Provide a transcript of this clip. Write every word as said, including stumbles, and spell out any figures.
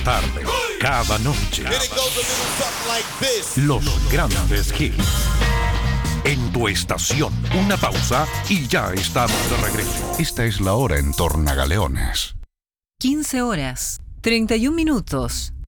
tarde, cada noche. Los grandes hits. En tu estación, una pausa y ya estamos de regreso. Esta es la hora en Tornagaleones. quince horas, treinta y un minutos.